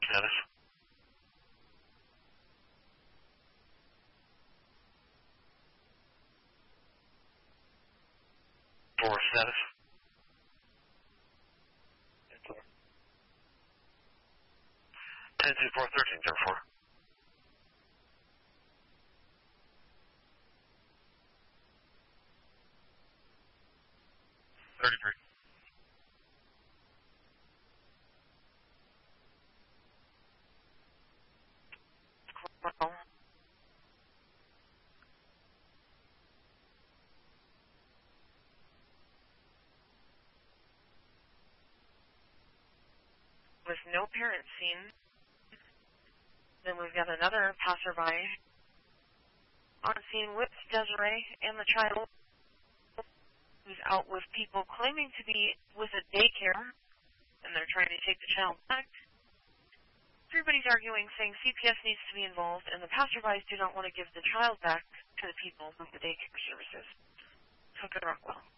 Status. Four status. 10-4-13, 04. 33. Well, with no parent seen, then we've got another passerby on scene with Desiree and the child, who's out with people claiming to be with a daycare, and they're trying to take the child back. Everybody's arguing, saying CPS needs to be involved, and the passerbys do not want to give the child back to the people with the daycare services. So good Rockwell.